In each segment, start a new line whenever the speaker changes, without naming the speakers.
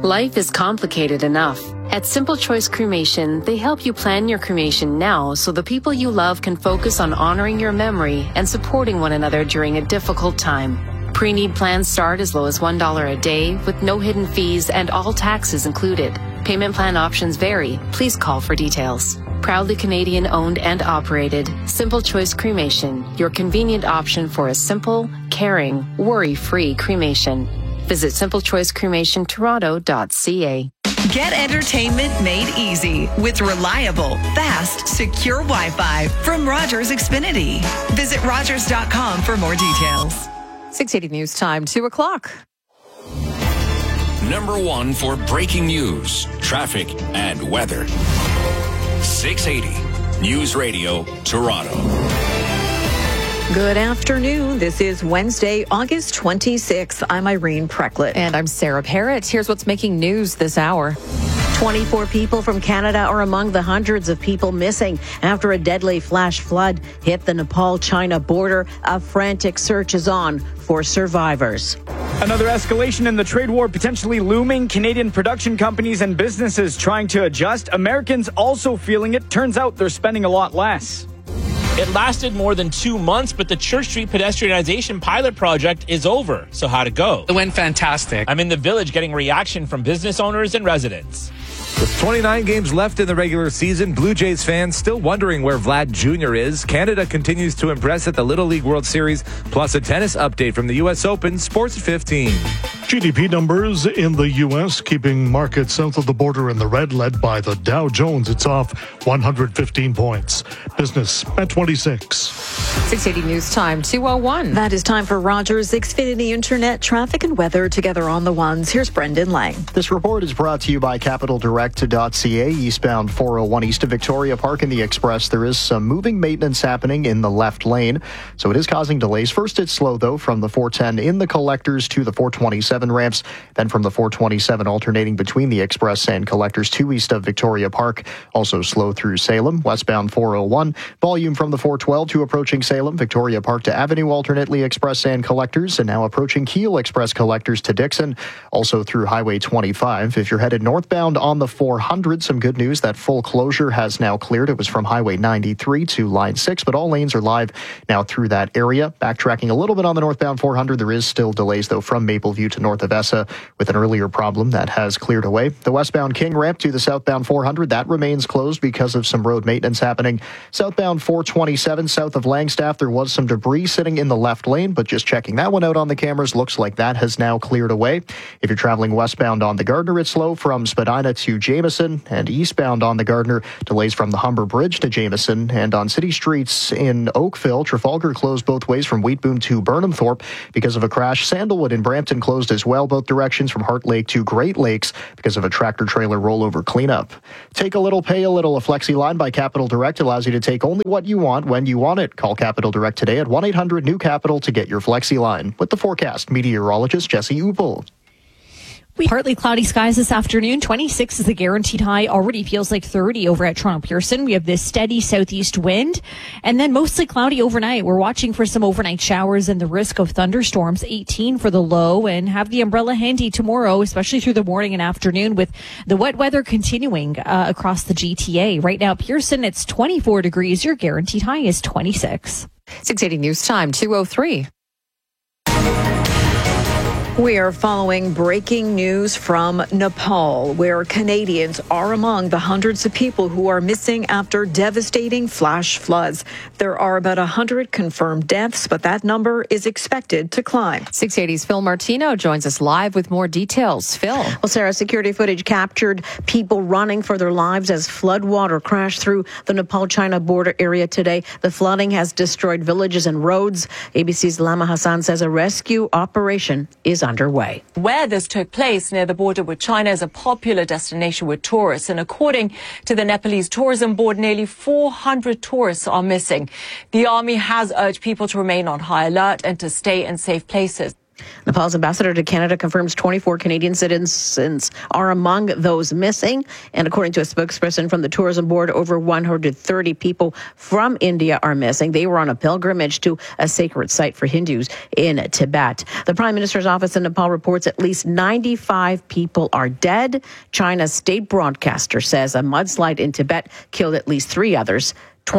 Life is complicated enough. At Simple Choice Cremation, they help you plan your cremation now so the people you love can focus on honoring your memory and supporting one another during a difficult time. Pre-need plans start as low as $1 a day with no hidden fees and all taxes included. Payment plan options vary. Please call for details. Proudly Canadian owned and operated, Simple Choice Cremation, your convenient option for a simple, caring, worry-free cremation. Visit simplechoicecremationtoronto.ca.
Get entertainment made easy with reliable, fast, secure Wi-Fi from Rogers Xfinity. Visit Rogers.com for more details.
6:80 News Time, 2 o'clock.
Number one for breaking news, traffic, and weather. 680 News Radio, Toronto.
Good afternoon. This is Wednesday, August 26th. I'm Irene Precklett.
And I'm Sarah Parrott. Here's what's making news this hour.
24 people from Canada are among the hundreds of people missing after a deadly flash flood hit the Nepal-China border. A frantic search is on for survivors.
Another escalation in the trade war potentially looming. Canadian production companies and businesses trying to adjust. Americans also feeling it. Turns out they're spending a lot less.
It lasted more than 2 months, but the Church Street pedestrianization pilot project is over. So how'd it go?
It went fantastic.
I'm in the Village getting reaction from business owners and residents.
With 29 games left in the regular season, Blue Jays fans still wondering where Vlad Jr. is. Canada continues to impress at the Little League World Series, plus a tennis update from the U.S. Open. Sports at 15.
GDP numbers in the U.S. keeping markets south of the border in the red, led by the Dow Jones. It's off 115 points. Business at 26.
680 News Time, 2:01.
That is time for Rogers Xfinity Internet traffic and weather together on the ones. Here's Brendan Lang.
This report is brought to you by CapitalDirect.ca. Eastbound 401 east of Victoria Park in the Express. There is some moving maintenance happening in the left lane, so it is causing delays. First, it's slow, though, from the 410 in the collectors to the 427 ramps, then from the 427 alternating between the Express and collectors to east of Victoria Park. Also slow through Salem. Westbound 401. Volume from the 412 to approaching Salem, Victoria Park to Avenue alternately Express and collectors, and now approaching Keele Express collectors to Dixon. Also through Highway 25. If you're headed northbound on the 400, some good news. That full closure has now cleared. It was from Highway 93 to Line 6, but all lanes are live now through that area. Backtracking a little bit on the northbound 400. There is still delays, though, from Mapleview to north of Essa with an earlier problem that has cleared away. The westbound King ramp to the southbound 400, that remains closed because of some road maintenance happening. Southbound 427 south of Langstaff, there was some debris sitting in the left lane, but just checking that one out on the cameras, looks like that has now cleared away. If you're traveling westbound on the Gardner, it's slow from Spadina to Jameson, and eastbound on the Gardner, delays from the Humber Bridge to Jameson, and on city streets in Oakville, Trafalgar closed both ways from Wheatboom to Burnhamthorpe because of a crash. Sandalwood and Brampton closed as well, both directions from Heart Lake to Great Lakes because of a tractor-trailer rollover cleanup. Take a little, pay a little. A Flexi line by Capital Direct allows you to take only what you want when you want it. Call Capital Direct today at 1-800-NEW-CAPITAL to get your Flexi line. With the forecast, meteorologist Jesse Upel.
Partly cloudy skies this afternoon. 26 is the guaranteed high. Already feels like 30 over at Toronto Pearson. We have this steady southeast wind and then mostly cloudy overnight. We're watching for some overnight showers and the risk of thunderstorms. 18 for the low, and have the umbrella handy tomorrow, especially through the morning and afternoon with the wet weather continuing across the GTA. Right now, Pearson, it's 24 degrees. Your guaranteed high is 26.
680 News Time, 2:03.
We are following breaking news from Nepal, where Canadians are among the hundreds of people who are missing after devastating flash floods. There are about 100 confirmed deaths, but that number is expected to climb.
680's Phil Martino joins us live with more details. Phil.
Well, Sarah, security footage captured people running for their lives as floodwater crashed through the Nepal-China border area today. The flooding has destroyed villages and roads. ABC's Lama Hassan says a rescue operation is underway.
Where this took place near the border with China is a popular destination with tourists, and according to the Nepalese Tourism Board, nearly 400 tourists are missing. The army has urged people to remain on high alert and to stay in safe places.
Nepal's ambassador to Canada confirms 24 Canadian citizens are among those missing. And according to a spokesperson from the tourism board, over 130 people from India are missing. They were on a pilgrimage to a sacred site for Hindus in Tibet. The Prime Minister's office in Nepal reports at least 95 people are dead. China's state broadcaster says a mudslide in Tibet killed at least 3 others.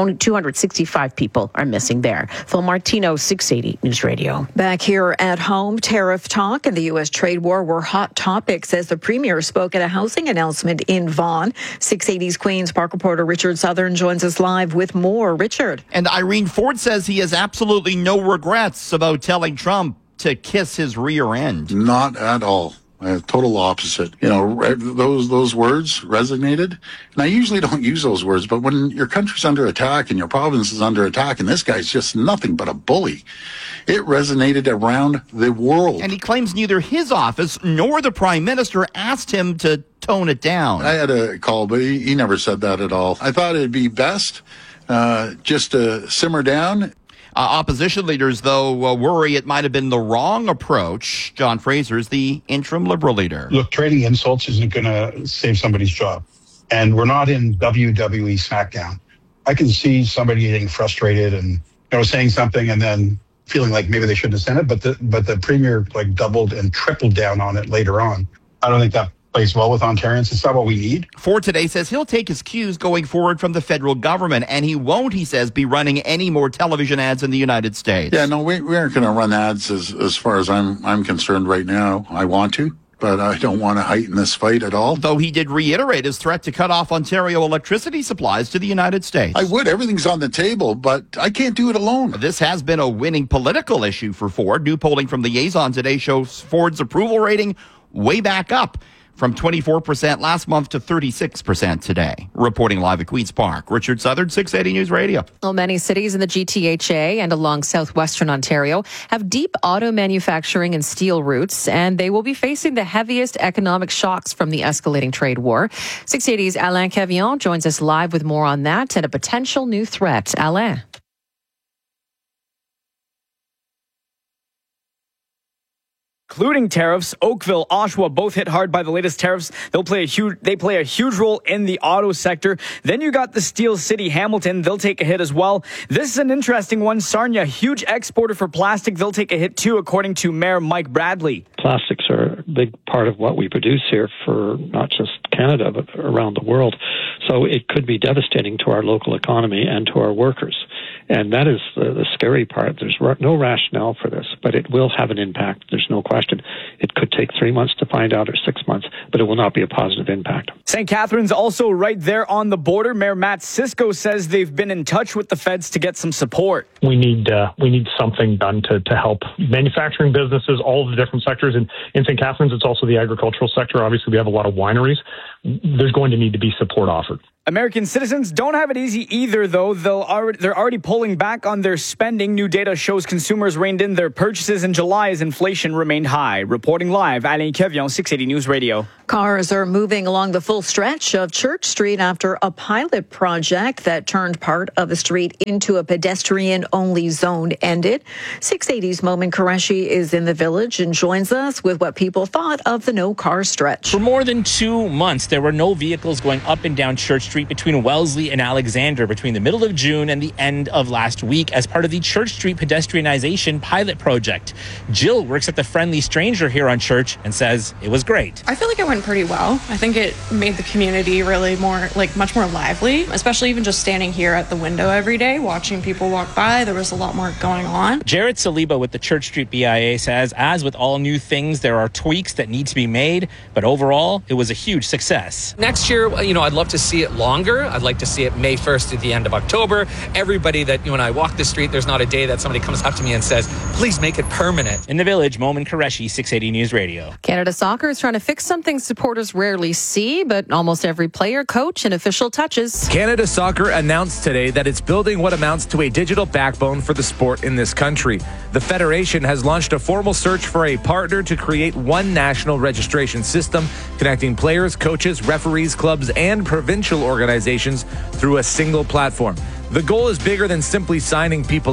265 people are missing there. Phil Martino, 680 News Radio.
Back here at home, tariff talk and the U.S. trade war were hot topics as the premier spoke at a housing announcement in Vaughan. 680's Queen's Park reporter Richard Southern joins us live with more. Richard.
And Irene Ford says he has absolutely no regrets about telling Trump to kiss his rear end.
Not at all. Total opposite. You know, those words resonated. And I usually don't use those words, but when your country's under attack and your province is under attack and this guy's just nothing but a bully, it resonated around the world.
And he claims neither his office nor the Prime Minister asked him to tone it down.
I had a call, but he never said that at all. I thought it'd be best just to simmer down.
Opposition leaders, though, worry it might have been the wrong approach. John Fraser's the interim Liberal leader.
Look, trading insults isn't going to save somebody's job. And we're not in WWE SmackDown. I can see somebody getting frustrated and saying something and then feeling like maybe they shouldn't have said it. But the premier doubled and tripled down on it later on. I don't think that plays well with Ontarians. It's not what we need.
Ford today says he'll take his cues going forward from the federal government, and he won't, he says, be running any more television ads in the United States.
Yeah, no, we aren't going to run ads as far as I'm concerned right now. I want to, but I don't want to heighten this fight at all.
Though he did reiterate his threat to cut off Ontario electricity supplies to the United States.
I would. Everything's on the table, but I can't do it alone.
This has been a winning political issue for Ford. New polling from Liaison today shows Ford's approval rating way back up, from 24% last month to 36% today. Reporting live at Queen's Park, Richard Southern, 680 News Radio.
Well, many cities in the GTHA and along southwestern Ontario have deep auto manufacturing and steel roots, and they will be facing the heaviest economic shocks from the escalating trade war. 680's Alain Cavillon joins us live with more on that and a potential new threat. Alain.
Including tariffs, Oakville, Oshawa, both hit hard by the latest tariffs. They play a huge role in the auto sector. Then you got the Steel City, Hamilton. They'll take a hit as well. This is an interesting one. Sarnia, huge exporter for plastic. They'll take a hit too, according to Mayor Mike Bradley.
Plastics are a big part of what we produce here for not just Canada, but around the world. So it could be devastating to our local economy and to our workers. And that is the scary part. There's no rationale for this, but it will have an impact. There's no question. It could take 3 months to find out or 6 months, but it will not be a positive impact.
St. Catharines also right there on the border. Mayor Matt Cisco says they've been in touch with the feds to get some support.
We need something done to help manufacturing businesses, all of the different sectors. And in St. Catharines, it's also the agricultural sector. Obviously, we have a lot of wineries. There's going to need to be support offered.
American citizens don't have it easy either, though. They're already pulling back on their spending. New data shows consumers reined in their purchases in July as inflation remained high. Reporting live, Alain Cavillon, 680 News Radio.
Cars are moving along the full stretch of Church Street after a pilot project that turned part of the street into a pedestrian-only zone ended. 680's Momin Qureshi is in the village and joins us with what people thought of the no-car stretch.
For more than 2 months, there were no vehicles going up and down Church Street between Wellesley and Alexander between the middle of June and the end of last week as part of the Church Street pedestrianization pilot project. Jill works at the Friendly Stranger here on Church and says it was great.
I feel like it went pretty well. I think it made the community really much more lively, especially even just standing here at the window every day, watching people walk by. There was a lot more going on.
Jared Saliba with the Church Street BIA says, as with all new things, there are tweaks that need to be made, but overall, it was a huge success.
Next year, I'd love to see it longer. I'd like to see it May 1st to the end of October. Everybody that, when I walk the street, there's not a day that somebody comes up to me and says, please make it permanent.
In the village, Momin Qureshi, 680 News Radio.
Canada Soccer is trying to fix something supporters rarely see, but almost every player, coach, and official touches.
Canada Soccer announced today that it's building what amounts to a digital backbone for the sport in this country. The Federation has launched a formal search for a partner to create one national registration system connecting players, coaches, referees, clubs, and provincial organizations through a single platform. The goal is bigger than simply signing people up.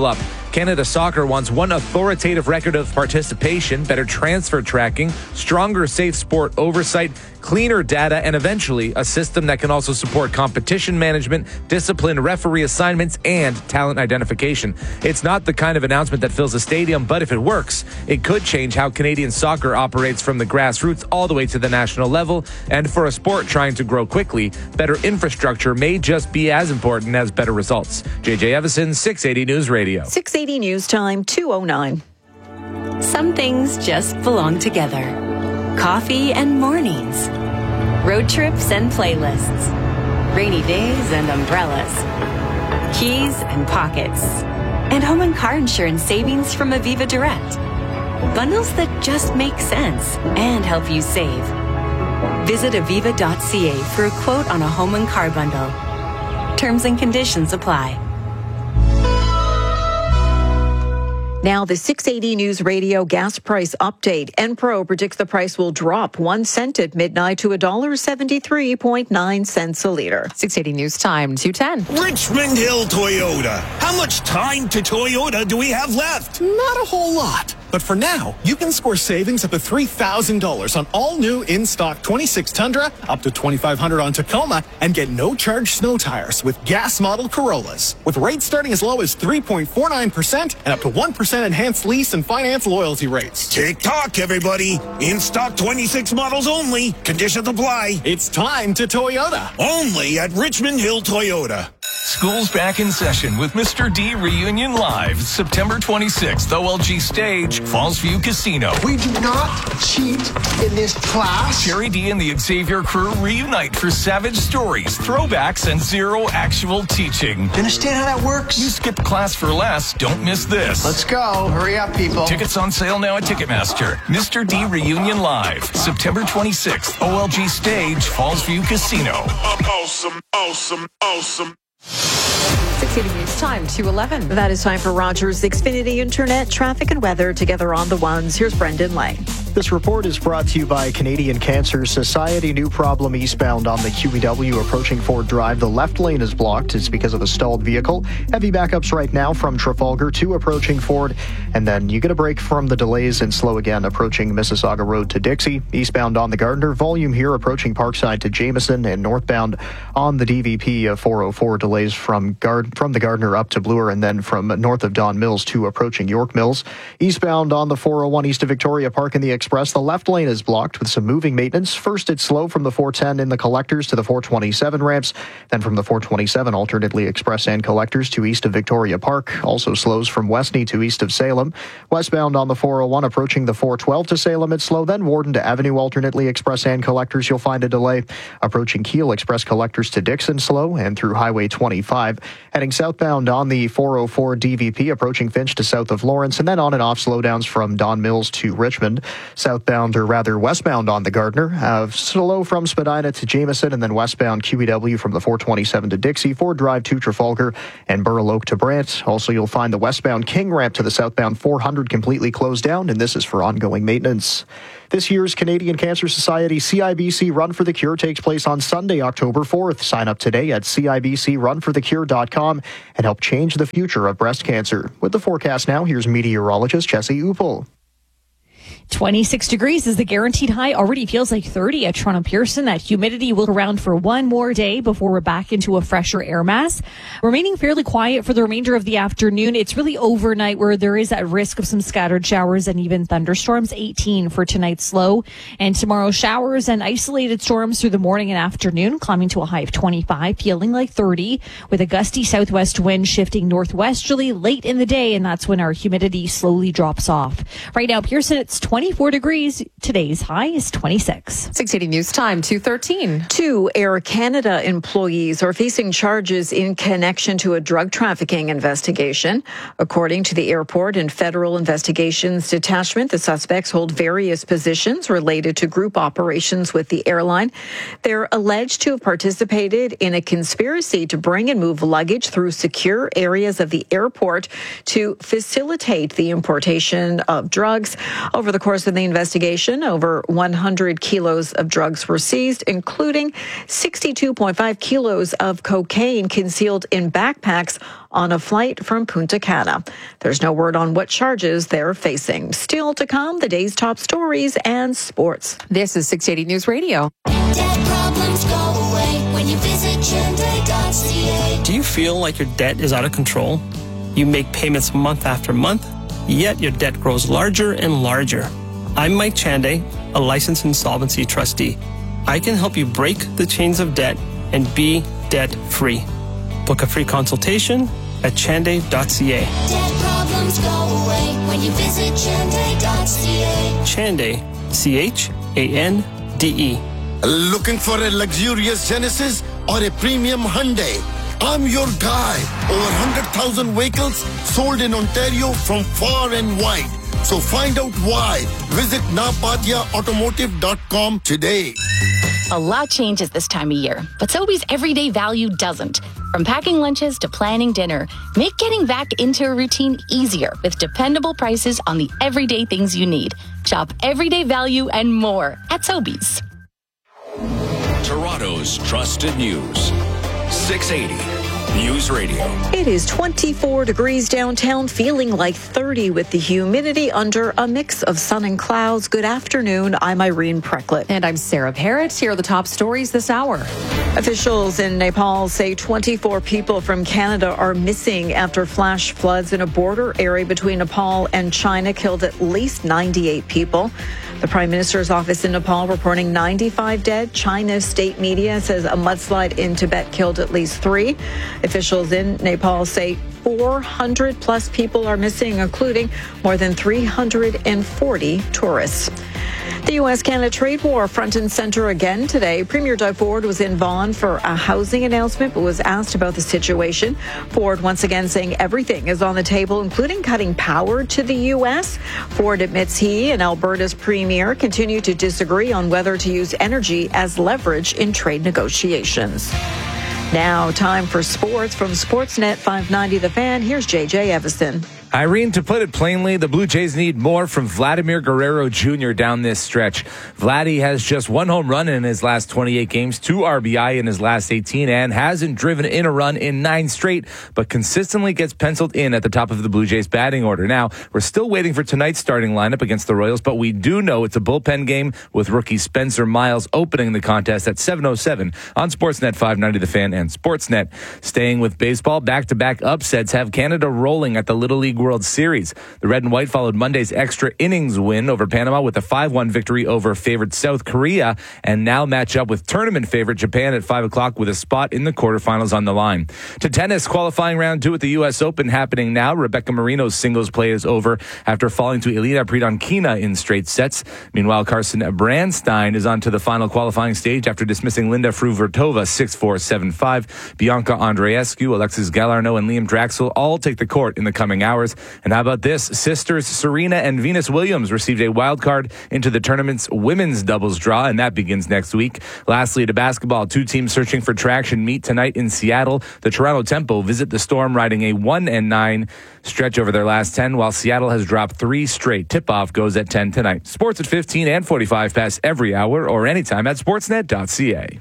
Canada Soccer wants one authoritative record of participation, better transfer tracking, stronger safe sport oversight, cleaner data, and eventually a system that can also support competition management, discipline, referee assignments, and talent identification. It's not the kind of announcement that fills a stadium, but if it works, it could change how Canadian soccer operates from the grassroots all the way to the national level. And for a sport trying to grow quickly, better infrastructure may just be as important as better results. JJ Evison, 680 News Radio.
680 News Time, 2:09.
Some things just belong together. Coffee and mornings. Road trips and playlists. Rainy days and umbrellas. Keys and pockets. And home and car insurance savings from Aviva Direct. Bundles that just make sense and help you save. Visit aviva.ca for a quote on a home and car bundle. Terms and conditions apply.
Now, the 680 News Radio gas price update. Enpro predicts the price will drop 1 cent at midnight to $1.73.9 a liter.
680 News Time, 2:10.
Richmond Hill Toyota. How much time to Toyota do we have left?
Not a whole lot. But for now, you can score savings up to $3,000 on all new in-stock 26 Tundra, up to $2,500 on Tacoma, and get no-charge snow tires with gas model Corollas. With rates starting as low as 3.49% and up to 1% enhanced lease and finance loyalty rates.
Tick-tock, everybody. In-stock 26 models only. Conditions apply.
It's time to Toyota.
Only at Richmond Hill Toyota.
School's back in session with Mr. D Reunion Live, September 26th, OLG Stage, Fallsview Casino.
We do not cheat in this class.
Jerry D and the Xavier crew reunite for savage stories, throwbacks, and zero actual teaching.
You understand how that works?
You skipped class for less. Don't miss this.
Let's go. Hurry up, people.
Tickets on sale now at Ticketmaster. Mr. D Reunion Live, September 26th, OLG Stage, Fallsview Casino.
Awesome, awesome, awesome.
680 News Time, 2:11.
That is time for Rogers Xfinity Internet, traffic and weather together on the ones. Here's Brendan Lang.
This report is brought to you by Canadian Cancer Society. New problem eastbound on the QEW approaching Ford Drive. The left lane is blocked. It's because of a stalled vehicle. Heavy backups right now from Trafalgar to approaching Ford. And then you get a break from the delays and slow again approaching Mississauga Road to Dixie. Eastbound on the Gardiner. Volume here approaching Parkside to Jameson, and northbound on the DVP 404 delays from the Gardiner up to Bloor, and then from north of Don Mills to approaching York Mills. Eastbound on the 401 east of Victoria Park in the Express, the left lane is blocked with some moving maintenance. First, it's slow from the 410 in the Collectors to the 427 ramps. Then from the 427, alternately Express and Collectors to east of Victoria Park. Also slows from Westney to east of Salem. Westbound on the 401 approaching the 412 to Salem, it's slow. Then Warden to Avenue, alternately Express and Collectors, you'll find a delay. Approaching Kiel, Express Collectors to Dixon, slow. And through Highway 25. Heading southbound on the 404 DVP, approaching Finch to south of Lawrence, and then on and off slowdowns from Don Mills to Richmond. Southbound, or rather westbound on the Gardiner, slow from Spadina to Jameson, and then westbound QEW from the 427 to Dixie, Ford Drive to Trafalgar, and Burloak to Brant. Also, you'll find the westbound King ramp to the southbound 400 completely closed down, and this is for ongoing maintenance. This year's Canadian Cancer Society CIBC Run for the Cure takes place on Sunday, October 4th. Sign up today at cibcrunforthecure.com and help change the future of breast cancer. With the forecast now, here's meteorologist Jesse Uppel.
26 degrees is the guaranteed high. Already feels like 30 at Toronto Pearson. That humidity will around for one more day before we're back into a fresher air mass. Remaining fairly quiet for the remainder of the afternoon. It's really overnight where there is that risk of some scattered showers and even thunderstorms. 18 for tonight's low. And tomorrow, showers and isolated storms through the morning and afternoon, climbing to a high of 25, feeling like 30, with a gusty southwest wind shifting northwesterly late in the day, and that's when our humidity slowly drops off. Right now, Pearson, it's 24 degrees. Today's high is 26.
680 News Time, 2:13.
2 Air Canada employees are facing charges in connection to a drug trafficking investigation. According to the airport and Federal Investigations Detachment, the suspects hold various positions related to group operations with the airline. They're alleged to have participated in a conspiracy to bring and move luggage through secure areas of the airport to facilitate the importation of drugs. Over the course of the investigation, over 100 kilos of drugs were seized, including 62.5 kilos of cocaine concealed in backpacks on a flight from Punta Cana. There's no word on what charges they're facing. Still to come, the day's top stories and sports.
This is 680 News Radio.
Debt problems go away when you visit Chande.ca.
Do you feel like your debt is out of control? You make payments month after month, yet your debt grows larger and larger. I'm Mike Chande, a licensed insolvency trustee. I can help you break the chains of debt and be debt-free. Book a free consultation at Chande.ca.
Debt problems go away when you visit Chande.ca.
Chande, C-H-A-N-D-E.
Looking for a luxurious Genesis or a premium Hyundai? I'm your guy. Over 100,000 vehicles sold in Ontario from far and wide. So find out why. Visit napatiaautomotive.com today.
A lot changes this time of year, but Sobeys everyday value doesn't. From packing lunches to planning dinner, make getting back into a routine easier with dependable prices on the everyday things you need. Shop everyday value and more at Sobeys.
Toronto's trusted news. 680 News Radio.
It is 24 degrees downtown, feeling like 30 with the humidity under a mix of sun and clouds. Good afternoon. I'm Irene Precklett.
And I'm Sarah Parrott. Here are the top stories this hour.
Officials in Nepal say 24 people from Canada are missing after flash floods in a border area between Nepal and China killed at least 98 people. The Prime Minister's office in Nepal reporting 95 dead. China's state media says a mudslide in Tibet killed at least 3. Officials in Nepal say 400 plus people are missing, including more than 340 tourists. The U.S.-Canada trade war front and center again today. Premier Doug Ford was in Vaughan for a housing announcement, but was asked about the situation. Ford once again saying everything is on the table, including cutting power to the U.S. Ford admits he and Alberta's premier continue to disagree on whether to use energy as leverage in trade negotiations. Now, time for sports from Sportsnet 590 The Fan. Here's J.J. Evison.
Irene, to put it plainly, the Blue Jays need more from Vladimir Guerrero Jr. down this stretch. Vladdy has just 1 home run in his last 28 games, 2 RBI in his last 18, and hasn't driven in a run in 9 straight, but consistently gets penciled in at the top of the Blue Jays batting order. Now, we're still waiting for tonight's starting lineup against the Royals, but we do know it's a bullpen game with rookie Spencer Miles opening the contest at 7:07 on Sportsnet 590 The Fan and Sportsnet. Staying with baseball, back-to-back upsets have Canada rolling at the Little League World Series. The Red and White followed Monday's extra innings win over Panama with a 5-1 victory over favored South Korea, and now match up with tournament favorite Japan at 5 o'clock with a spot in the quarterfinals on the line. To tennis, qualifying round 2 at the U.S. Open happening now. Rebecca Marino's singles play is over after falling to Elina Pridonkina in straight sets. Meanwhile, Carson Brandstein is on to the final qualifying stage after dismissing Linda Fruhvirtova 6-4, 7-5. Bianca Andreescu, Alexis Galarneau, and Liam Draxel all take the court in the coming hours. And how about this? Sisters Serena and Venus Williams received a wild card into the tournament's women's doubles draw, and that begins next week. Lastly, to basketball, 2 teams searching for traction meet tonight in Seattle. The Toronto Tempo visit the Storm, riding a 1-9 stretch over their last 10, while Seattle has dropped 3 straight. Tip-off goes at 10 tonight. Sports at 15 and 45 past every hour or anytime at sportsnet.ca.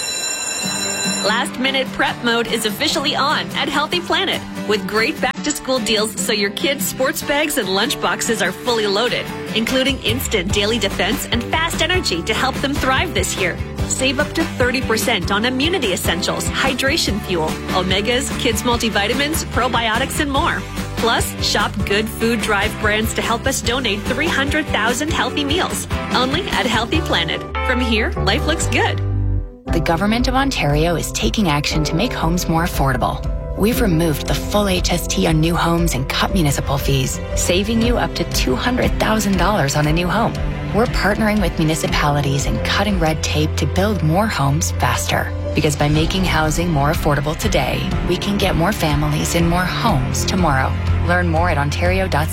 Last minute prep mode is officially on at Healthy Planet with great back-to-school deals so your kids' sports bags and lunch boxes are fully loaded, including instant daily defense and fast energy to help them thrive this year. Save up to 30% on immunity essentials, hydration fuel, omegas, kids' multivitamins, probiotics, and more. Plus, shop Good Food Drive brands to help us donate 300,000 healthy meals. Only at Healthy Planet. From here, life looks good.
The Government of Ontario is taking action to make homes more affordable. We've removed the full HST on new homes and cut municipal fees, saving you up to $200,000 on a new home. We're partnering with municipalities and cutting red tape to build more homes faster. Because by making housing more affordable today, we can get more families in more homes tomorrow. Learn more at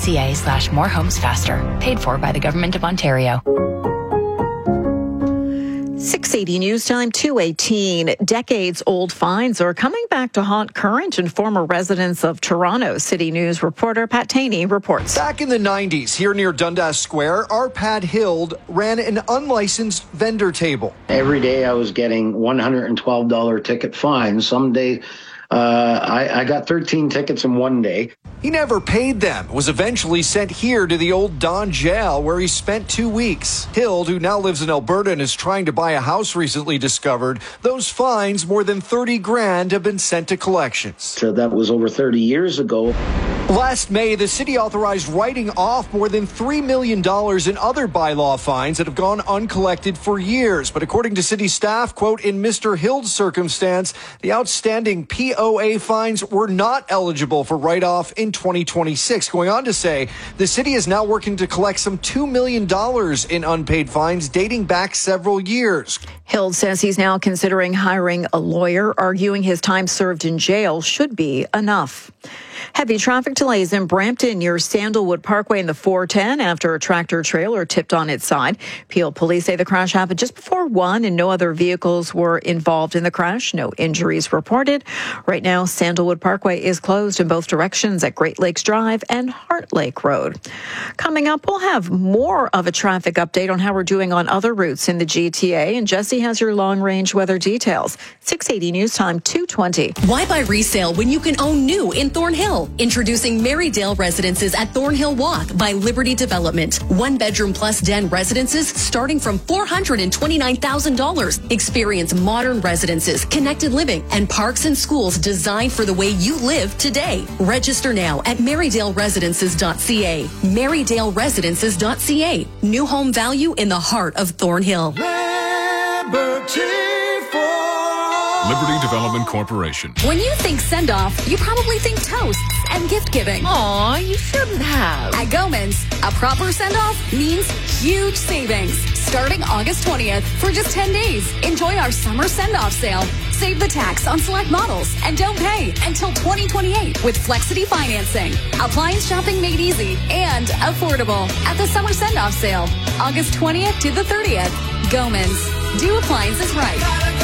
ontario.ca/morehomesfaster. Paid for by the Government of Ontario.
6 680 News Time 2:18. Decades-old fines are coming back to haunt current and former residents of Toronto. City News reporter Pat Taney reports.
Back in the 90s, here near Dundas Square, Arpad Hild ran an unlicensed vendor table.
Every day I was getting $112 ticket fines. Some day I got 13 tickets in one day.
He never paid them, was eventually sent here to the old Don jail where he spent 2 weeks. Hild, who now lives in Alberta and is trying to buy a house, recently discovered those fines, more than 30 grand, have been sent to collections.
So that was over 30 years ago.
Last May, the city authorized writing off more than $3 million in other bylaw fines that have gone uncollected for years. But according to city staff, quote, in Mr. Hild's circumstance, the outstanding POA fines were not eligible for write-off in 2026. Going on to say, the city is now working to collect some $2 million in unpaid fines dating back several years.
Hild says he's now considering hiring a lawyer, arguing his time served in jail should be enough. Heavy traffic delays in Brampton near Sandalwood Parkway in the 410 after a tractor trailer tipped on its side. Peel police say the crash happened just before 1 and no other vehicles were involved in the crash. No injuries reported. Right now, Sandalwood Parkway is closed in both directions at Great Lakes Drive and Heart Lake Road. Coming up, we'll have more of a traffic update on how we're doing on other routes in the GTA. And Jesse has your long-range weather details. 680 News Time 2:20.
Why buy resale when you can own new in Thornhill? Introducing Marydale Residences at Thornhill Walk by Liberty Development. 1-bedroom plus den residences starting from $429,000. Experience modern residences, connected living, and parks and schools designed for the way you live today. Register now at MarydaleResidences.ca. MarydaleResidences.ca. New home value in the heart of Thornhill.
Liberty Development Corporation.
When you think send-off, you probably think toasts and gift-giving.
Aw, you shouldn't have.
At Gomans, a proper send-off means huge savings. Starting August 20th for just 10 days. Enjoy our summer send-off sale. Save the tax on select models and don't pay until 2028 with Flexity financing. Appliance shopping made easy and affordable at the summer send-off sale. August 20th to the 30th. Gomans. Do appliances right.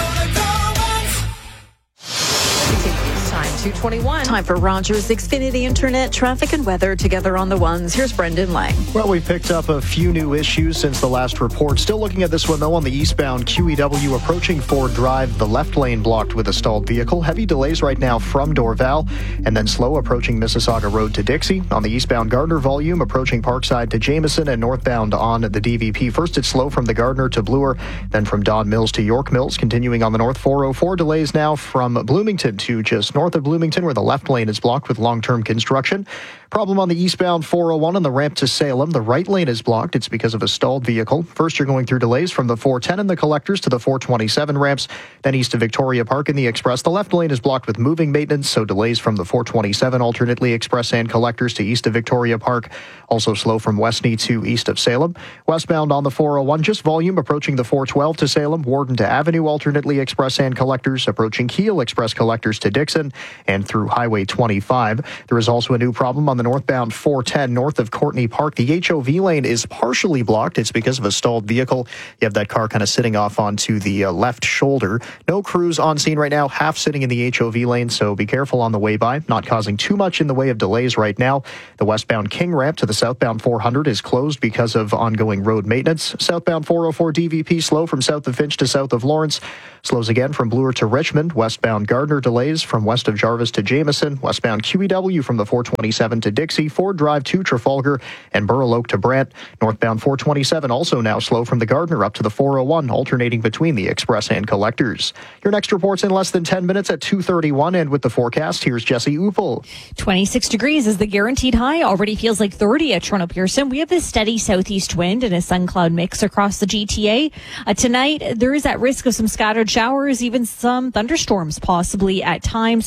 Time 2:21.
Time for Rogers Xfinity Internet traffic and weather together on the ones. Here's Brendan Lang.
Well, we picked up a few new issues since the last report. Still looking at this one, though, on the eastbound QEW approaching Ford Drive. The left lane blocked with a stalled vehicle. Heavy delays right now from Dorval, and then slow approaching Mississauga Road to Dixie. On the eastbound Gardner volume approaching Parkside to Jameson, and northbound on the DVP. First, it's slow from the Gardner to Bloor, then from Don Mills to York Mills. Continuing on the north 404, delays now from Bloomington to just north of Bloomington, where the left lane is blocked with long-term construction. Problem on the eastbound 401 on the ramp to Salem. The right lane is blocked. It's because of a stalled vehicle. First, you're going through delays from the 410 and the collectors to the 427 ramps, then east to Victoria Park in the Express. The left lane is blocked with moving maintenance, so delays from the 427 alternately Express and collectors to east of Victoria Park. Also slow from Westney to east of Salem. Westbound on the 401, just volume approaching the 412 to Salem. Warden to Avenue alternately Express and collectors, approaching Keele Express collectors to Dixon and through Highway 25. There is also a new problem on the northbound 410 north of Courtney Park. The HOV lane is partially blocked. It's because of a stalled vehicle. You have that car kind of sitting off onto the left shoulder. No crews on scene right now, half sitting in the HOV lane, so be careful on the way by. Not causing too much in the way of delays right now. The westbound King ramp to the southbound 400 is closed because of ongoing road maintenance. Southbound 404 DVP slow from south of Finch to south of Lawrence. Slows again from Bloor to Richmond. Westbound Gardner delays from west of Jarvis to Jameson. Westbound QEW from the 427 to Dixie. Ford Drive to Trafalgar and Burl Oak to Brant. Northbound 427 also now slow from the Gardner up to the 401, alternating between the Express and collectors. Your next report's in less than 10 minutes at 2:31, and with the forecast, here's Jesse Uppel.
26 degrees is the guaranteed high. Already feels like 30 at Toronto Pearson. We have this steady southeast wind and a sun cloud mix across the GTA. Tonight, there is that risk of some scattered showers, even some thunderstorms possibly at times.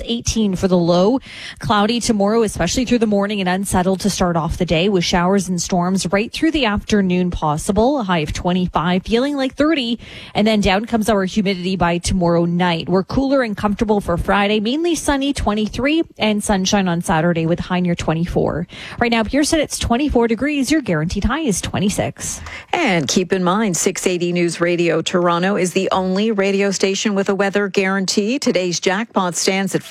18 for the low. Cloudy tomorrow, especially through the morning, and unsettled to start off the day with showers and storms right through the afternoon possible. A high of 25, feeling like 30. And then down comes our humidity by tomorrow night. We're cooler and comfortable for Friday, mainly sunny 23 and sunshine on Saturday with high near 24. Right now, Pearson, it's 24 degrees. Your guaranteed high is 26.
And keep in mind, 680 News Radio Toronto is the only radio station with a weather guarantee. Today's jackpot stands at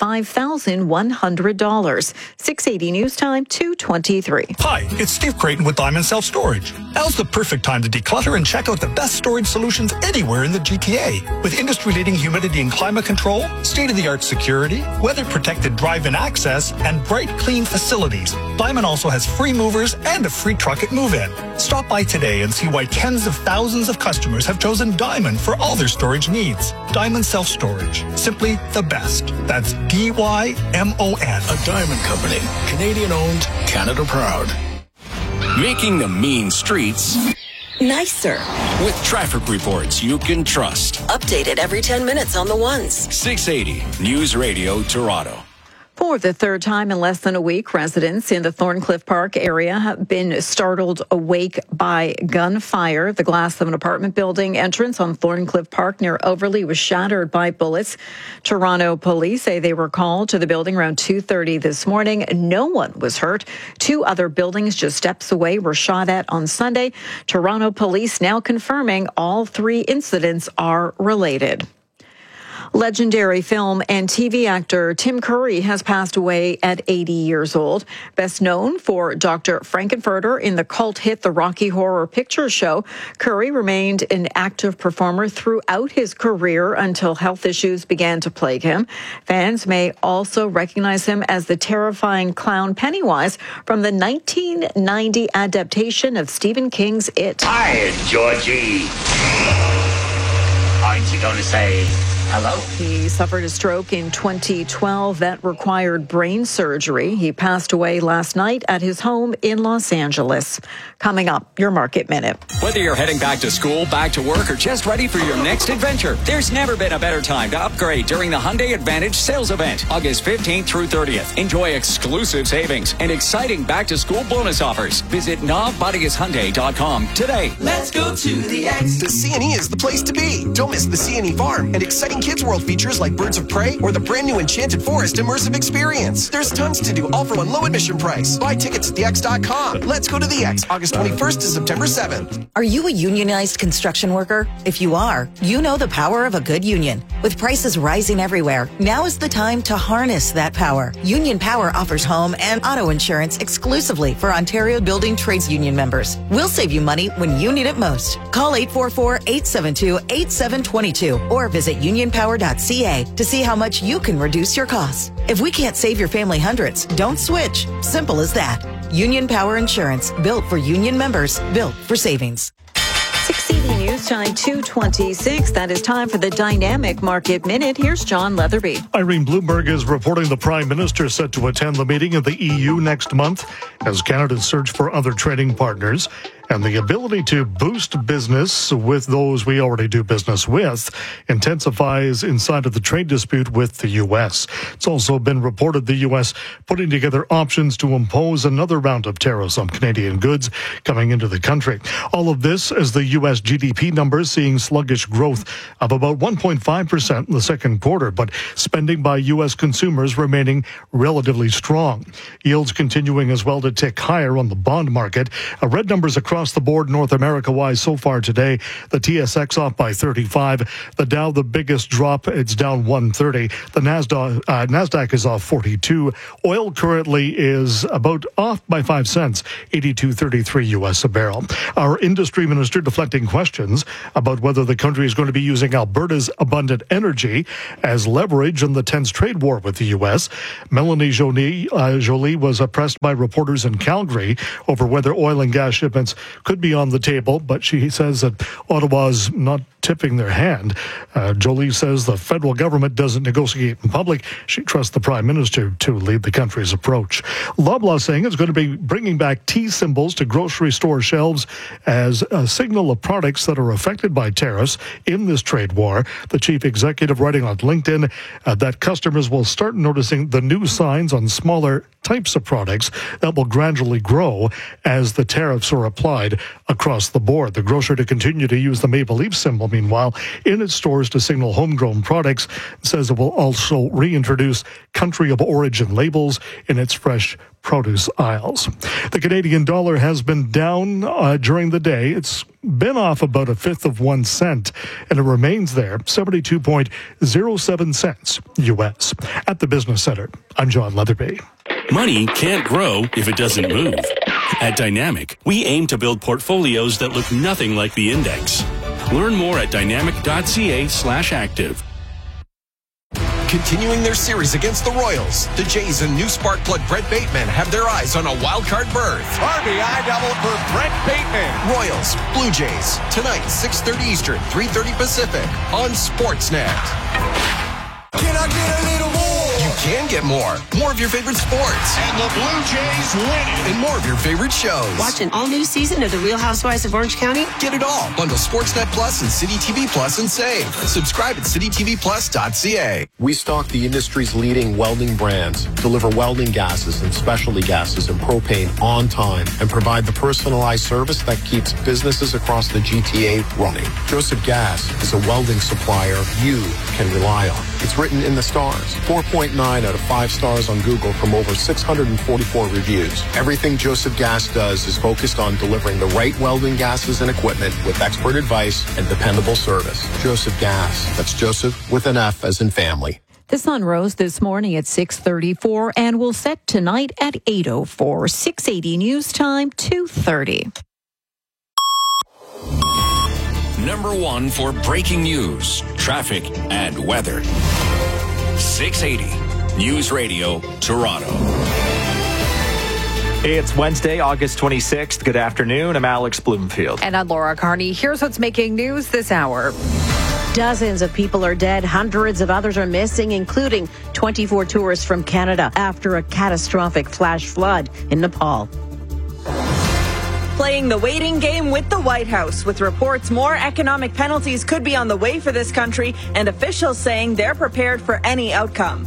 $5,100. 680 News Time, 2:23.
Hi, it's Steve Creighton with Diamond Self Storage. Now's the perfect time to declutter and check out the best storage solutions anywhere in the GTA. With industry-leading humidity and climate control, state-of-the-art security, weather-protected drive-in access, and bright, clean facilities, Diamond also has free movers and a free truck at move-in. Stop by today and see why tens of thousands of customers have chosen Diamond for all their storage needs. Diamond Self Storage, simply the best. That's DYMON.
A Diamond Company, Canadian-owned, Canada proud.
Making the mean streets
nicer.
With traffic reports you can trust.
Updated every 10 minutes on the ones.
680 News Radio Toronto.
For the third time in less than a week, residents in the Thorncliffe Park area have been startled awake by gunfire. The glass of an apartment building entrance on Thorncliffe Park near Overley was shattered by bullets. Toronto police say they were called to the building around 2:30 this morning. No one was hurt. 2 other buildings just steps away were shot at on Sunday. Toronto police now confirming all 3 incidents are related. Legendary film and TV actor Tim Curry has passed away at 80 years old. Best known for Dr. Frankenfurter in the cult hit The Rocky Horror Picture Show, Curry remained an active performer throughout his career until health issues began to plague him. Fans may also recognize him as the terrifying clown Pennywise from the 1990 adaptation of Stephen King's It.
Hi, Georgie. Aren't you going to say hello?
He suffered a stroke in 2012 that required brain surgery. He passed away last night at his home in Los Angeles. Coming up, your Market Minute.
Whether you're heading back to school, back to work, or just ready for your next adventure, there's never been a better time to upgrade during the Hyundai Advantage sales event, August 15th through 30th. Enjoy exclusive savings and exciting back-to-school bonus offers. Visit NavBodyisHyundai.com today.
Let's go to the X. The C&E is the place to be. Don't miss the C&E Farm and exciting Kids World features like Birds of Prey or the brand new Enchanted Forest immersive experience. There's tons to do, all for one low admission price. Buy tickets at thex.com. Let's go to the X, August 21st to September 7th.
Are you a unionized construction worker? If you are, you know the power of a good union. With prices rising everywhere, now is the time to harness that power. Union Power offers home and auto insurance exclusively for Ontario Building Trades Union members. We'll save you money when you need it most. Call 844-872-8722 or visit unionpower.ca to see how much you can reduce your costs. If we can't save your family hundreds, don't switch. Simple as that. Union Power Insurance, built for union members, built for savings.
680 News Time, 2:26. That is time for the Dynamic Market Minute. Here's John Leatherby.
Irene Bloomberg is reporting the Prime Minister set to attend the meeting of the EU next month as Canada search for other trading partners. And the ability to boost business with those we already do business with intensifies inside of the trade dispute with the U.S. It's also been reported the U.S. putting together options to impose another round of tariffs on Canadian goods coming into the country. All of this as the U.S. GDP numbers seeing sluggish growth of about 1.5% in the second quarter, but spending by U.S. consumers remaining relatively strong. Yields continuing as well to tick higher on the bond market. Red numbers across the board North America-wise so far today. The TSX off by 35. The Dow, the biggest drop, it's down 130. The NASDAQ is off 42. Oil currently is about off by 5 cents, 82.33 U.S. a barrel. Our industry minister deflecting questions about whether the country is going to be using Alberta's abundant energy as leverage in the tense trade war with the U.S. Melanie Joly was pressed by reporters in Calgary over whether oil and gas shipments could be on the table, but she says that Ottawa's not tipping their hand. Jolie says the federal government doesn't negotiate in public. She trusts the Prime Minister to lead the country's approach. Loblaw saying it's going to be bringing back T symbols to grocery store shelves as a signal of products that are affected by tariffs in this trade war. The chief executive writing on LinkedIn that customers will start noticing the new signs on smaller types of products that will gradually grow as the tariffs are applied across the board. The grocer to continue to use the Maple Leaf symbol, meanwhile, in its stores to signal homegrown products, says it will also reintroduce country of origin labels in its fresh produce aisles. The Canadian dollar has been down during the day. It's been off about 1/5 cent, and it remains there, 72.07 cents U.S. At the Business Center, I'm John Leatherby.
Money can't grow if it doesn't move. At Dynamic, we aim to build portfolios that look nothing like the index. Learn more at dynamic.ca/active.
Continuing their series against the Royals, the Jays and new spark plug Brett Bateman have their eyes on a wild-card berth.
RBI double for Brett Bateman.
Royals, Blue Jays, tonight, 6:30 Eastern, 3:30 Pacific, on Sportsnet.
Can I get a little more?
You can get more. More of your favorite sports.
And the Blue Jays win it.
And more of your favorite shows.
Watch an all-new season of The Real Housewives of Orange County?
Get it all. Bundle Sportsnet Plus and City TV Plus and save. Subscribe at citytvplus.ca.
We stock the industry's leading welding brands, deliver welding gases and specialty gases and propane on time, and provide the personalized service that keeps businesses across the GTA running. Joseph Gas is a welding supplier you can rely on. It's written in the stars. 4.9 out of 5 stars on Google from over 644 reviews. Everything Joseph Gas does is focused on delivering the right welding gases and equipment with expert advice and dependable service. Joseph Gas. That's Joseph with an F as in family.
The sun rose this morning at 6:34 and will set tonight at 8:04. 680 News Time, 2:30.
Number 1 for breaking news, traffic, and weather. 680 News Radio, Toronto.
It's Wednesday, August 26th. Good afternoon. I'm Alex Bloomfield.
And I'm Laura Carney. Here's what's making news this hour.
Dozens of people are dead. Hundreds of others are missing, including 24 tourists from Canada after a catastrophic flash flood in Nepal.
Playing the waiting game with the White House, with reports more economic penalties could be on the way for this country, and officials saying they're prepared for any outcome.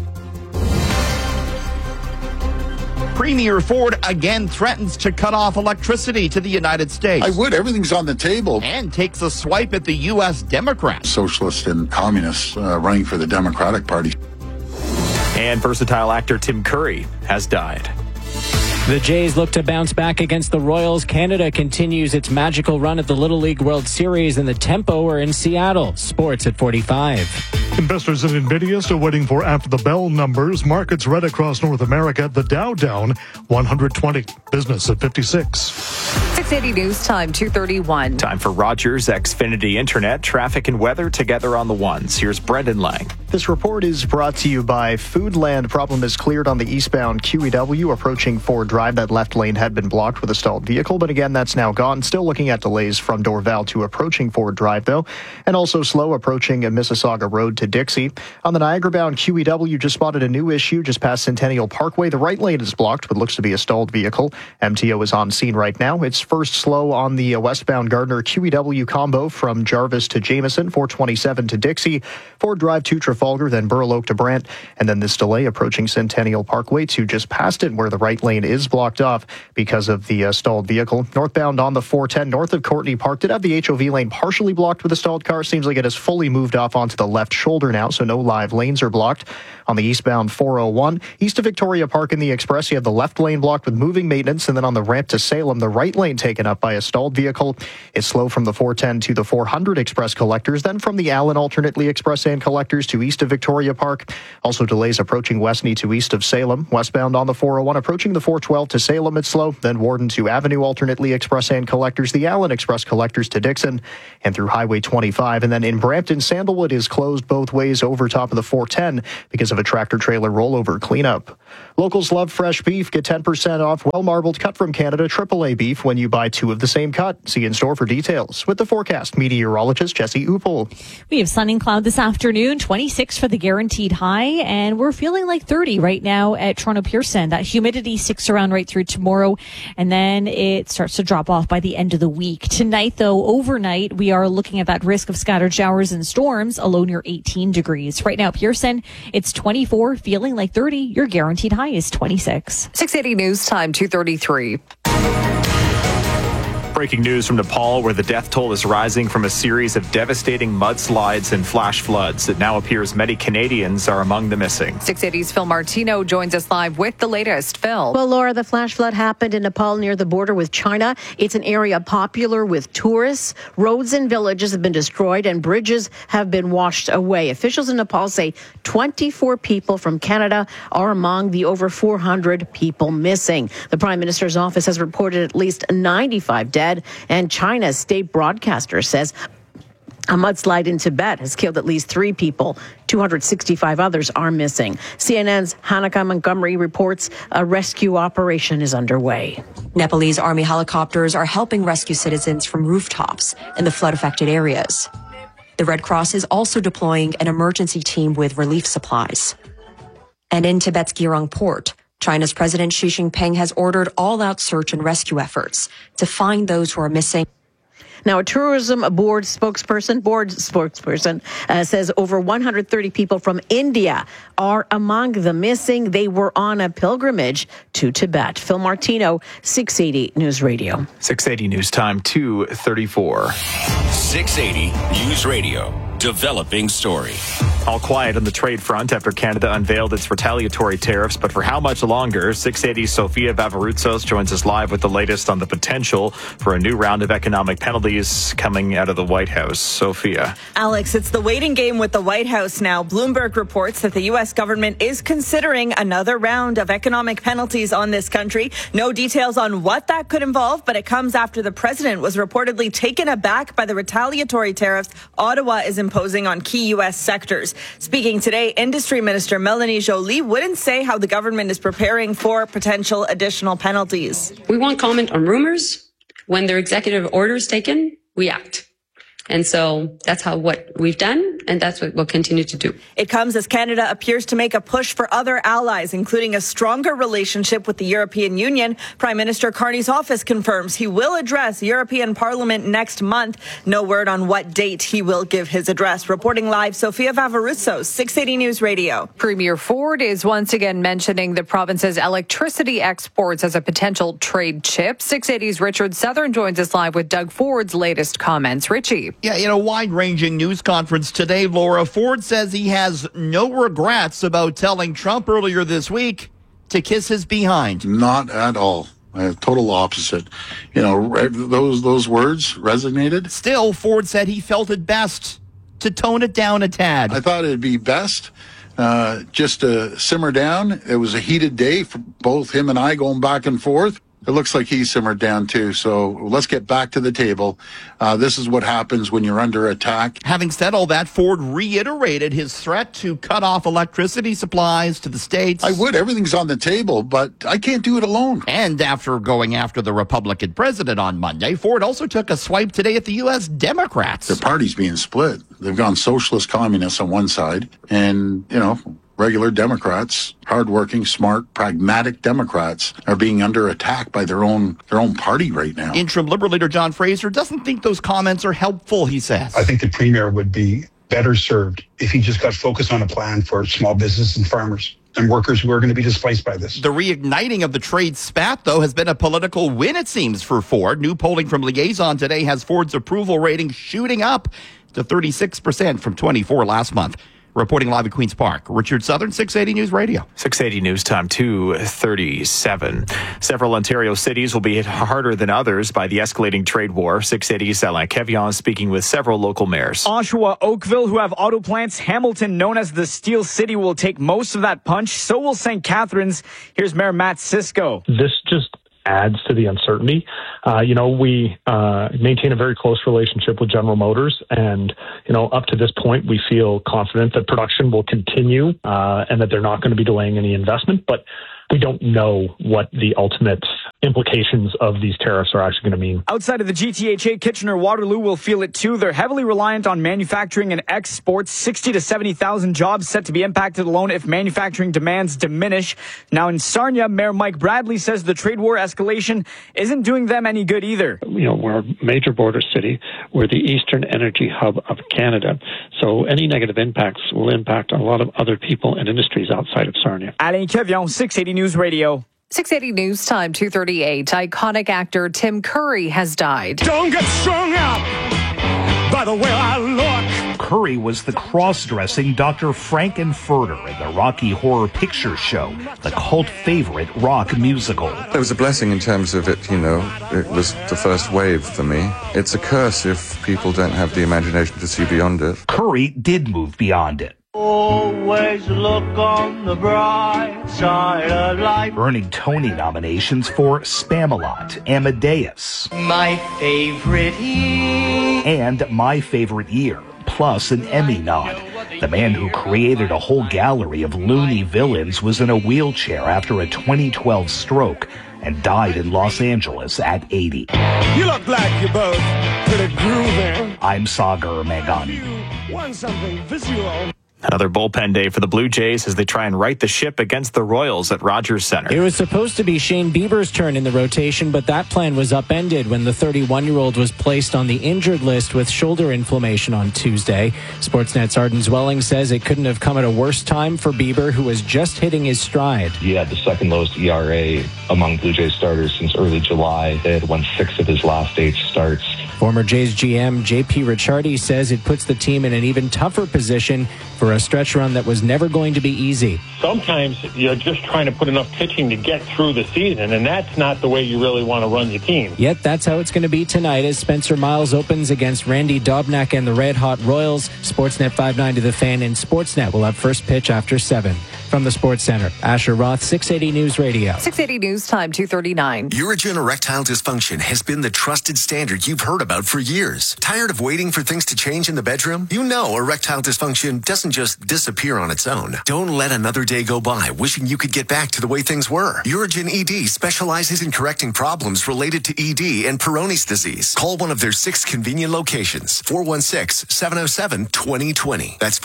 Premier Ford again threatens to cut off electricity to the United States.
I would. Everything's on the table.
And takes a swipe at the U.S. Democrats.
Socialists and communists running for the Democratic Party.
And versatile actor Tim Curry has died.
The Jays look to bounce back against the Royals. Canada continues its magical run at the Little League World Series, and the Tempo are in Seattle. Sports at 45.
Investors in NVIDIA still waiting for after the bell numbers. Markets red across North America. The Dow down 120. Business at 56.
680 News Time, 2:31.
Time for Rogers Xfinity Internet. Traffic and weather together on the ones. Here's Brendan Lang.
This report is brought to you by Foodland. Problem is cleared on the eastbound QEW approaching Ford Drive. That left lane had been blocked with a stalled vehicle, but again, that's now gone. Still looking at delays from Dorval to approaching Ford Drive, though, and also slow approaching Mississauga Road to Dixie. On the Niagara-bound QEW, just spotted a new issue just past Centennial Parkway. The right lane is blocked, but looks to be a stalled vehicle. MTO is on scene right now. It's first slow on the westbound Gardner QEW combo from Jarvis to Jameson, 427 to Dixie, Ford Drive to Trafalgar, then Burloak to Brant, and then this delay approaching Centennial Parkway to just past it, where the right lane is blocked off because of the stalled vehicle. Northbound on the 410 north of Courtney Park did have the HOV lane partially blocked with a stalled car. Seems like it has fully moved off onto the left shoulder now, so no live lanes are blocked. On the eastbound 401, east of Victoria Park in the Express, you have the left lane blocked with moving maintenance, and then on the ramp to Salem, the right lane taken up by a stalled vehicle. It's slow from the 410 to the 400 Express collectors, then from the Allen alternately Express and collectors to east east of Victoria Park. Also delays approaching Westney to east of Salem. Westbound on the 401 approaching the 412 to Salem, it's slow. Then Warden to Avenue, alternately express and collectors. The Allen Express collectors to Dixon and through Highway 25. And then in Brampton, Sandalwood is closed both ways over top of the 410 because of a tractor-trailer rollover cleanup. Locals love fresh beef. Get 10% off well-marbled cut from Canada AAA beef when you buy 2 of the same cut. See in store for details. With the forecast, meteorologist Jesse Uppel.
We have sun and cloud this afternoon, 26 for the guaranteed high, and we're feeling like 30 right now at Toronto Pearson. That humidity sticks around right through tomorrow, and then it starts to drop off by the end of the week. Tonight, though, overnight, we are looking at that risk of scattered showers and storms, a low near 18 degrees. Right now, Pearson, it's 24, feeling like 30. Your guaranteed high is 26.
680 News Time, 2:33.
Breaking news from Nepal, where the death toll is rising from a series of devastating mudslides and flash floods. It now appears many Canadians are among the missing.
680's Phil Martino joins us live with the latest. Phil.
Well, Laura, the flash flood happened in Nepal near the border with China. It's an area popular with tourists. Roads and villages have been destroyed and bridges have been washed away. Officials in Nepal say 24 people from Canada are among the over 400 people missing. The Prime Minister's office has reported at least 95 dead. And China's state broadcaster says a mudslide in Tibet has killed at least 3 people. 265 others are missing. CNN's Hanukkah Montgomery reports a rescue operation is underway.
Nepalese army helicopters are helping rescue citizens from rooftops in the flood-affected areas. The Red Cross is also deploying an emergency team with relief supplies. And in Tibet's Girong port, China's President Xi Jinping has ordered all-out search and rescue efforts to find those who are missing.
Now, a tourism board spokesperson says over 130 people from India are among the missing. They were on a pilgrimage to Tibet. Phil Martino, 680 News Radio.
680 News Time, 2:34.
680 News Radio. Developing story.
All quiet on the trade front after Canada unveiled its retaliatory tariffs, but for how much longer? 680's Sofia Vavaroutsos joins us live with the latest on the potential for a new round of economic penalties coming out of the White House. Sofia.
Alex, it's the waiting game with the White House now. Bloomberg reports that the U.S. government is considering another round of economic penalties on this country. No details on what that could involve, but it comes after the president was reportedly taken aback by the retaliatory tariffs Ottawa is imposing on key U.S. sectors. Speaking today, Industry Minister Melanie Joly wouldn't say how the government is preparing for potential additional penalties.
We won't comment on rumors. When there are executive orders taken, we act. And so that's what we've done, and that's what we'll continue to do.
It comes as Canada appears to make a push for other allies, including a stronger relationship with the European Union. Prime Minister Carney's office confirms he will address European Parliament next month. No word on what date he will give his address. Reporting live, Sofia Vavaroutsos, 680 News Radio.
Premier Ford is once again mentioning the province's electricity exports as a potential trade chip. 680's Richard Southern joins us live with Doug Ford's latest comments. Richie.
Yeah, in a wide-ranging news conference today, Laura, Ford says he has no regrets about telling Trump earlier this week to kiss his behind.
Not at all. Total opposite. You know, those words resonated.
Still, Ford said he felt it best to tone it down a tad.
I thought it'd be best just to simmer down. It was a heated day for both him and I going back and forth. It looks like he simmered down too. So let's get back to the table. This is what happens when you're under attack.
Having said all that, Ford reiterated his threat to cut off electricity supplies to the states.
I would. Everything's on the table, but I can't do it alone.
And after going after the Republican president on Monday, Ford also took a swipe today at the U.S. Democrats.
The party's being split. They've gone socialist communists on one side and, regular Democrats, hardworking, smart, pragmatic Democrats are being under attack by their own party right now.
Interim Liberal leader John Fraser doesn't think those comments are helpful, he says.
I think the Premier would be better served if he just got focused on a plan for small business and farmers and workers who are going to be displaced by this.
The reigniting of the trade spat, though, has been a political win, it seems, for Ford. New polling from Liaison today has Ford's approval rating shooting up to 36% from 24% last month. Reporting live at Queen's Park, Richard Southern, 680 News Radio.
680 News Time, 2:37. Several Ontario cities will be hit harder than others by the escalating trade war. 680's Alain Kevian speaking with several local mayors.
Oshawa, Oakville, who have auto plants. Hamilton, known as the Steel City, will take most of that punch. So will St. Catharines. Here's Mayor Matt Sisko.
This just adds to the uncertainty. We maintain a very close relationship with General Motors, and up to this point, we feel confident that production will continue and that they're not going to be delaying any investment. But we don't know what the ultimate implications of these tariffs are actually going to mean.
Outside of the GTHA, Kitchener-Waterloo will feel it too. They're heavily reliant on manufacturing and exports. 60 to 70,000 jobs set to be impacted alone if manufacturing demands diminish. Now in Sarnia, Mayor Mike Bradley says the trade war escalation isn't doing them any good either.
We're a major border city. We're the eastern energy hub of Canada. So any negative impacts will impact a lot of other people and industries outside of Sarnia.
Alain Kevian, 680 News Radio.
680 News Time, 2:38. Iconic actor Tim Curry has died.
Don't get strung up by the way I look.
Curry was the cross-dressing Dr. Frankenfurter in the Rocky Horror Picture Show, the cult favorite rock musical.
It was a blessing in terms of it, it was the first wave for me. It's a curse if people don't have the imagination to see beyond it.
Curry did move beyond it.
Always look on the bright side of life.
Earning Tony nominations for Spamalot, Amadeus,
My Favorite Year,
and My Favorite Year, plus an Emmy nod. The man who created a whole gallery of loony villains was in a wheelchair after a 2012 stroke and died in Los Angeles at 80.
You look like you're both pretty groovy.
I'm Sagar Meghani.
You want something visual.
Another bullpen day for the Blue Jays as they try and right the ship against the Royals at Rogers Center.
It was supposed to be Shane Bieber's turn in the rotation, but that plan was upended when the 31-year-old was placed on the injured list with shoulder inflammation on Tuesday. Sportsnet's Arden Zwelling says it couldn't have come at a worse time for Bieber, who was just hitting his stride.
He had the second lowest ERA among Blue Jays starters since early July. They had won 6 of his last 8 starts.
Former Jays GM J.P. Ricciardi says it puts the team in an even tougher position for a stretch run that was never going to be easy.
Sometimes you're just trying to put enough pitching to get through the season, and that's not the way you really want to run your team.
Yet that's how it's going to be tonight as Spencer Miles opens against Randy Dobnak and the Red Hot Royals. Sportsnet 590 to the Fan and Sportsnet will have first pitch after 7. From the Sports Center, Asher Roth, 680 News Radio.
680 News Time, 2:39.
Urigen erectile dysfunction has been the trusted standard you've heard about for years. Tired of waiting for things to change in the bedroom? You know erectile dysfunction doesn't just disappear on its own. Don't let another day go by wishing you could get back to the way things were. Urigen ED specializes in correcting problems related to ED and Peyronie's disease. Call one of their 6 convenient locations. 416-707-2020. That's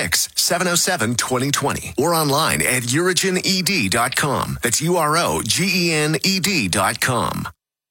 416-707-2020. Or online at urigened.com. That's UROGENED.com.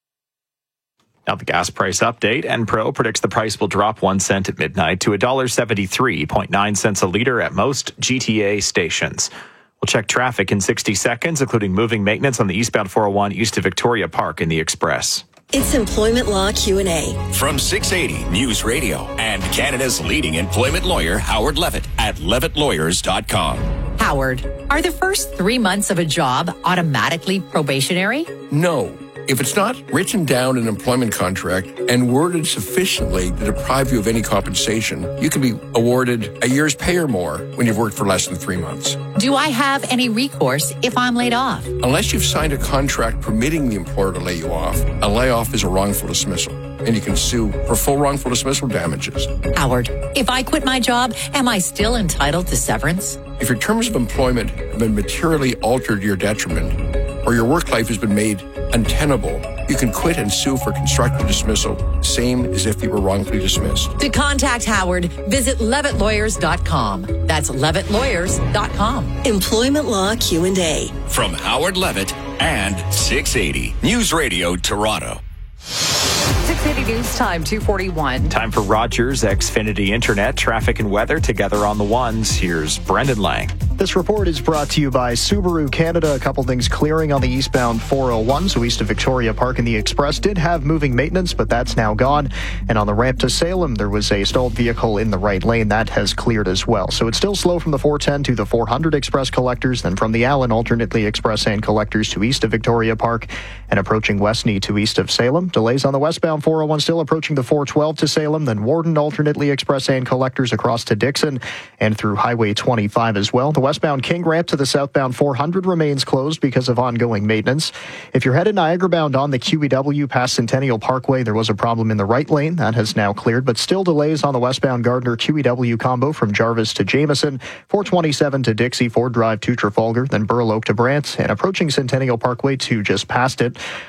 Now the gas price update. Enpro predicts the price will drop 1 cent at midnight to $1.73.9 a liter at most GTA stations. We'll check traffic in 60 seconds, including moving maintenance on the eastbound 401 east of Victoria Park in the Express.
It's Employment Law Q&A.
From 680 News Radio and Canada's leading employment lawyer, Howard Levitt, at levittlawyers.com.
Howard, are the first 3 months of a job automatically probationary?
No. If it's not written down in an employment contract and worded sufficiently to deprive you of any compensation, you can be awarded a year's pay or more when you've worked for less than 3 months.
Do I have any recourse if I'm laid off?
Unless you've signed a contract permitting the employer to lay you off, a layoff is a wrongful dismissal, and you can sue for full wrongful dismissal damages.
Howard, if I quit my job, am I still entitled to severance?
If your terms of employment have been materially altered to your detriment, or your work life has been made untenable, you can quit and sue for constructive dismissal, same as if you were wrongfully dismissed.
To contact Howard, visit levittlawyers.com. That's levittlawyers.com.
Employment Law Q&A.
From Howard Levitt and 680 News Radio Toronto.
680 News Time, 2:41.
Time for Rogers Xfinity Internet, traffic and weather together on the ones. Here's Brendan Lang.
This report is brought to you by Subaru Canada. A couple things clearing on the eastbound 401, so east of Victoria Park, and the Express did have moving maintenance, but that's now gone. And on the ramp to Salem, there was a stalled vehicle in the right lane. That has cleared as well. So it's still slow from the 410 to the 400 Express collectors, then from the Allen alternately Express and collectors to east of Victoria Park and approaching Westney to east of Salem. Delays on the westbound 401 still approaching the 412 to Salem, then Warden alternately Express and collectors across to Dixon and through Highway 25 as well. The westbound King ramp to the southbound 400 remains closed because of ongoing maintenance. If you're headed Niagara bound on the QEW past Centennial Parkway, there was a problem in the right lane. That has now cleared, but still delays on the westbound Gardner QEW combo from Jarvis to Jameson, 427 to Dixie, Ford Drive to Trafalgar, then Burl Oak to Brant, and approaching Centennial Parkway to just past it.